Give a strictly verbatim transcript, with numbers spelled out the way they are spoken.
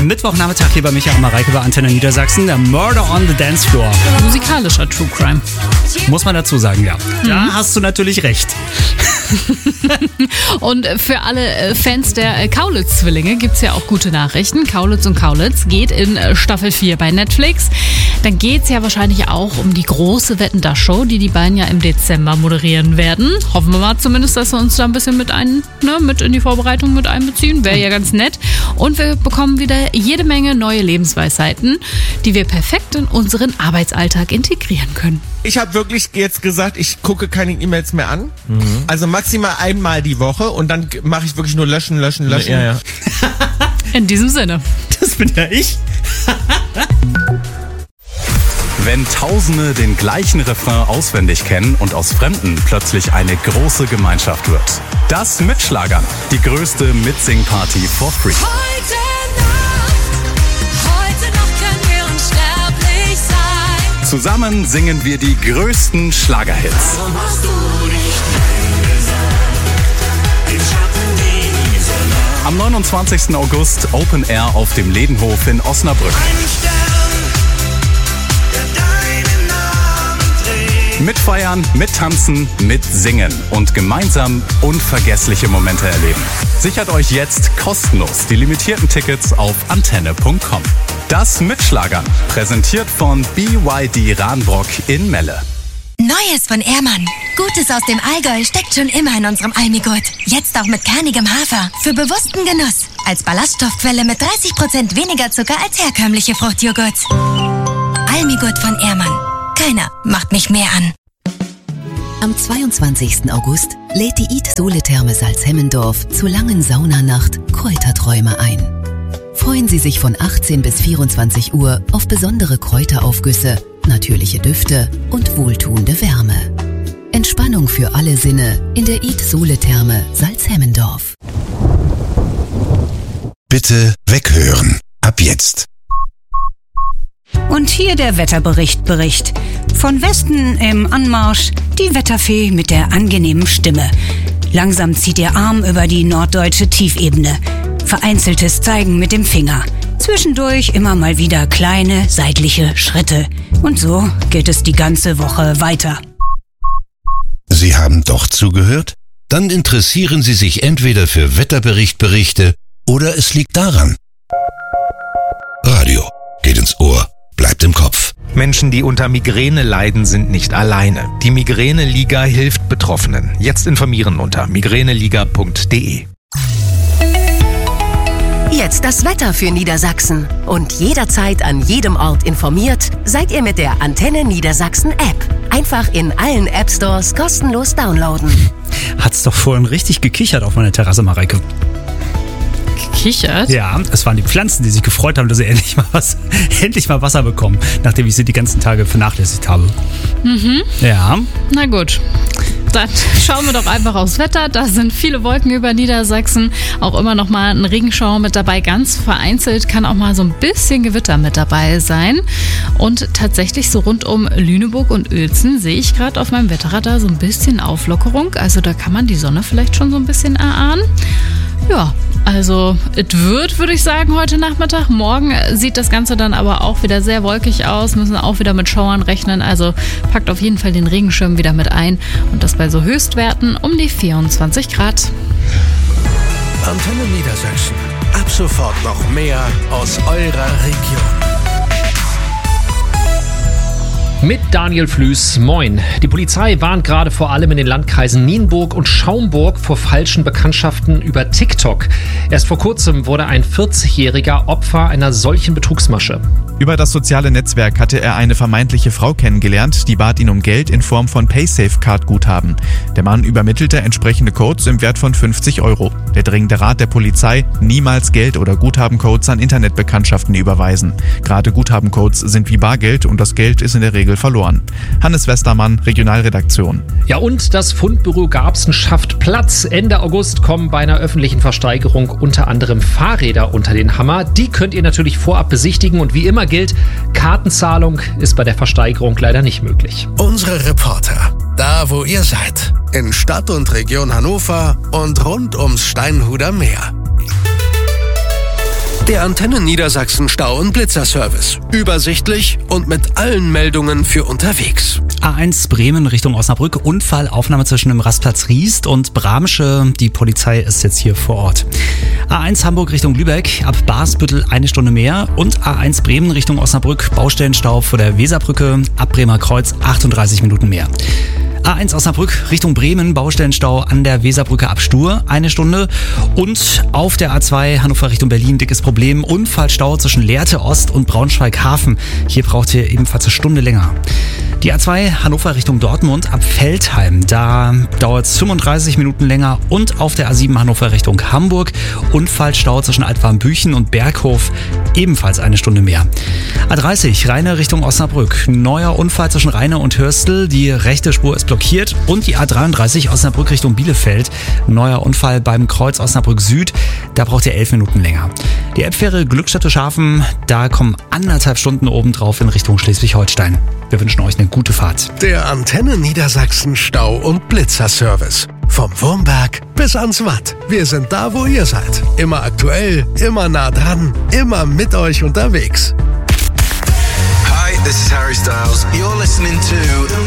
Mittwochnachmittag hier bei Micha und Mareike bei Antenne Niedersachsen. Der Murder on the Dance Floor. Musikalischer True Crime. Muss man dazu sagen, ja. Mhm. Da hast du natürlich recht. Und für alle Fans der Kaulitz-Zwillinge gibt es ja auch gute Nachrichten. Kaulitz und Kaulitz geht in Staffel vier bei Netflix. Dann geht es ja wahrscheinlich auch um die große Wetten-dass-Show, die die beiden ja im Dezember moderieren werden. Hoffen wir mal zumindest, dass wir uns da ein bisschen mit, ein, ne, mit in die Vorbereitung mit einbeziehen. Wäre ja ganz nett. Und wir bekommen wieder jede Menge neue Lebensweisheiten, die wir perfekt in unseren Arbeitsalltag integrieren können. Ich habe wirklich jetzt gesagt, ich gucke keine E-Mails mehr an. Mhm. Also maximal einmal die Woche und dann mache ich wirklich nur löschen, löschen, löschen. Ja, ja. In diesem Sinne. Das bin ja ich. Wenn Tausende den gleichen Refrain auswendig kennen und aus Fremden plötzlich eine große Gemeinschaft wird. Das Mitschlagern. Die größte Mitsing-Party for free. Heute Nacht, heute Nacht können wir unsterblich sein. Zusammen singen wir die größten Schlagerhits. Warum hast du nicht mehr gesagt, den Schatten nie so nah. Am neunundzwanzigsten August Open Air auf dem Ledenhof in Osnabrück. Ein Stern, der deinen Namen trägt. Mitfeiern, mittanzen, mitsingen und gemeinsam unvergessliche Momente erleben. Sichert euch jetzt kostenlos die limitierten Tickets auf antenne punkt com. Das Mitschlagern, präsentiert von B Y D Rahnbrock in Melle. Neues von Ehrmann. Gutes aus dem Allgäu steckt schon immer in unserem Almigurt. Jetzt auch mit kernigem Hafer. Für bewussten Genuss. Als Ballaststoffquelle mit dreißig Prozent weniger Zucker als herkömmliche Fruchtjoghurts. Almigurt von Ehrmann. Keiner macht mich mehr an. Am zweiundzwanzigsten August lädt die Eat Sole Therme Salzhemmendorf zur langen Saunanacht Kräuterträume ein. Freuen Sie sich von achtzehn bis vierundzwanzig Uhr auf besondere Kräuteraufgüsse, natürliche Düfte und wohltuende Wärme. Entspannung für alle Sinne in der Eat Sole Therme Salzhemmendorf. Bitte weghören. Ab jetzt. Und hier der Wetterbericht Bericht. Von Westen im Anmarsch die Wetterfee mit der angenehmen Stimme. Langsam zieht ihr Arm über die norddeutsche Tiefebene. Vereinzeltes Zeigen mit dem Finger. Zwischendurch immer mal wieder kleine seitliche Schritte. Und so geht es die ganze Woche weiter. Sie haben doch zugehört? Dann interessieren Sie sich entweder für Wetterberichtberichte oder es liegt daran. Radio geht ins Ohr, bleibt im Kopf. Menschen, die unter Migräne leiden, sind nicht alleine. Die Migräne-Liga hilft Betroffenen. Jetzt informieren unter migräneliga punkt de. Jetzt das Wetter für Niedersachsen. Und jederzeit an jedem Ort informiert, seid ihr mit der Antenne Niedersachsen App. Einfach in allen App Stores kostenlos downloaden. Hat's doch vorhin richtig gekichert auf meiner Terrasse, Mareike. Gekichert? Ja, es waren die Pflanzen, die sich gefreut haben, dass sie endlich mal, was, endlich mal Wasser bekommen, nachdem ich sie die ganzen Tage vernachlässigt habe. Mhm. Ja. Na gut. Dann schauen wir doch einfach aufs Wetter. Da sind viele Wolken über Niedersachsen. Auch immer noch mal ein Regenschauer mit dabei. Ganz vereinzelt kann auch mal so ein bisschen Gewitter mit dabei sein. Und tatsächlich so rund um Lüneburg und Uelzen sehe ich gerade auf meinem Wetterradar so ein bisschen Auflockerung. Also da kann man die Sonne vielleicht schon so ein bisschen erahnen. Ja, also es wird, würde ich sagen, heute Nachmittag. Morgen sieht das Ganze dann aber auch wieder sehr wolkig aus, müssen auch wieder mit Schauern rechnen. Also packt auf jeden Fall den Regenschirm wieder mit ein und das bei so Höchstwerten um die vierundzwanzig Grad. Antenne Niedersachsen. Ab sofort noch mehr aus eurer Region. Mit Daniel Flüß, moin. Die Polizei warnt gerade vor allem in den Landkreisen Nienburg und Schaumburg vor falschen Bekanntschaften über TikTok. Erst vor kurzem wurde ein vierzigjähriger Opfer einer solchen Betrugsmasche. Über das soziale Netzwerk hatte er eine vermeintliche Frau kennengelernt, die bat ihn um Geld in Form von Paysafe-Card-Guthaben. Der Mann übermittelte entsprechende Codes im Wert von fünfzig Euro. Der dringende Rat der Polizei: niemals Geld oder Guthabencodes an Internetbekanntschaften überweisen. Gerade Guthabencodes sind wie Bargeld und das Geld ist in der Regel verloren. Hannes Westermann, Regionalredaktion. Ja, und das Fundbüro Garbsen schafft Platz. Ende August kommen bei einer öffentlichen Versteigerung unter anderem Fahrräder unter den Hammer. Die könnt ihr natürlich vorab besichtigen und wie immer gilt, Kartenzahlung ist bei der Versteigerung leider nicht möglich. Unsere Reporter, da wo ihr seid, in Stadt und Region Hannover und rund ums Steinhuder Meer. Der Antenne Niedersachsen Stau- und Blitzerservice. Übersichtlich und mit allen Meldungen für unterwegs. A eins Bremen Richtung Osnabrück. Unfallaufnahme zwischen dem Rastplatz Riest und Bramsche. Die Polizei ist jetzt hier vor Ort. A eins Hamburg Richtung Lübeck. Ab Barsbüttel eine Stunde mehr. Und A eins Bremen Richtung Osnabrück. Baustellenstau vor der Weserbrücke. Ab Bremer Kreuz achtunddreißig Minuten mehr. A eins Osnabrück Richtung Bremen, Baustellenstau an der Weserbrücke ab Stur, eine Stunde. Und auf der A zwei Hannover Richtung Berlin, dickes Problem, Unfallstau zwischen Lehrte Ost und Braunschweig-Hafen. Hier braucht ihr ebenfalls eine Stunde länger. Die A zwei Hannover Richtung Dortmund ab Veltheim, da dauert es fünfunddreißig Minuten länger. Und auf der A sieben Hannover Richtung Hamburg, Unfallstau zwischen Altwarmbüchen und Berghof, ebenfalls eine Stunde mehr. A dreißig Rheine Richtung Osnabrück, neuer Unfall zwischen Rheine und Hörstel, die rechte Spur ist blockiert. Und die A dreiunddreißig Osnabrück Richtung Bielefeld, neuer Unfall beim Kreuz Osnabrück Süd, da braucht ihr elf Minuten länger. Die Elbfähre Glückstätte-Schafen, da kommen anderthalb Stunden obendrauf in Richtung Schleswig-Holstein. Wir wünschen euch eine gute Fahrt. Der Antenne Niedersachsen Stau- und Blitzerservice. Vom Wurmberg bis ans Watt. Wir sind da, wo ihr seid. Immer aktuell, immer nah dran, immer mit euch unterwegs. Hi, this is Harry Styles. You're listening to